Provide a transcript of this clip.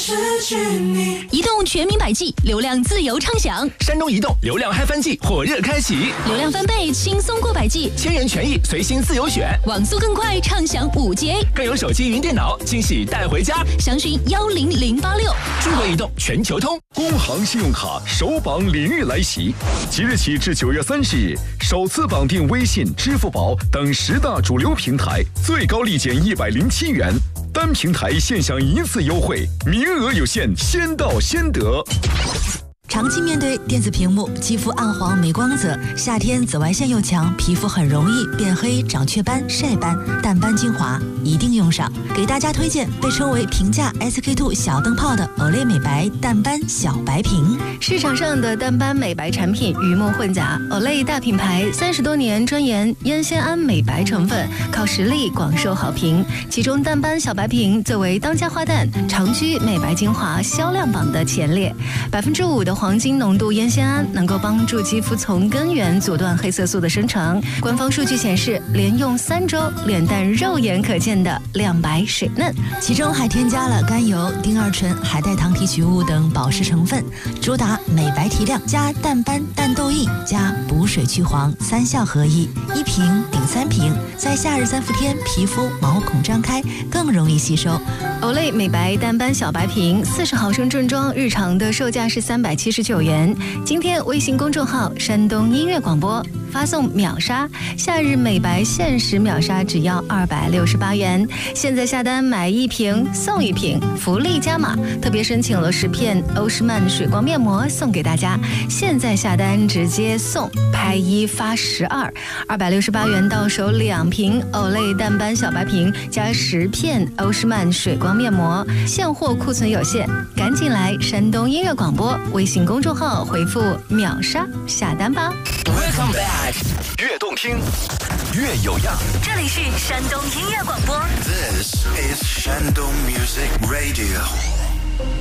移动全民百 G， 流量自由畅享。 山东移动流量嗨翻季火热开启， 流量翻倍，轻松过百 G， 千元权益随心自由选， 网速更快，畅享5G， 更有手机云电脑惊喜带回家。 详询10086。 中国移动全球通。 工行信用卡首绑领域来袭，即日起至9月30日，首次绑定微信、支付宝等10大主流平台，最高立减107元。单平台现享1次优惠，名额有限，先到先得。 长期面对电子屏幕，肌肤暗黄没光泽，夏天紫外线又强，皮肤很容易变黑、长雀斑、晒斑。淡斑精华一定用上，给大家推荐被称为平价 SK2 小灯泡的 Olay 美白淡斑小白瓶。 市场上的淡斑美白产品鱼目混杂，Olay 大品牌30多年专研烟酰胺美白成分，靠实力广受好评。其中淡斑小白瓶作为当家花旦，长居美白精华销量榜的前列。5%的黄金浓度烟酰胺能够帮助肌肤从根源阻断黑色素的生成。官方数据显示，连用3周，脸蛋肉眼可见的亮白水嫩， 其中还添加了甘油、丁二醇、海带糖提取物等保湿成分，主打美白提亮加淡斑淡痘印加补水去黄3效合一，1瓶顶3瓶，在夏日3伏天皮肤毛孔张开，更容易吸收。 Olay 美白淡斑小白瓶40毫升正装，日常的售价是379元。今天微信公众号山东音乐广播发送秒杀，夏日美白限时秒杀只要268元。现在下单买1瓶送1瓶，福利加码，特别申请了10片欧诗漫水光面膜送给大家。现在下单直接送，拍1发12，268元到手2瓶 Olay 淡斑小白瓶加10片欧诗漫水光面膜，现货库存有限，赶紧来山东音乐广播微信公众号回复秒杀下单吧。 Welcome back， 越动听，越有样。 这里是山东音乐广播。 This is Shandong Music Radio.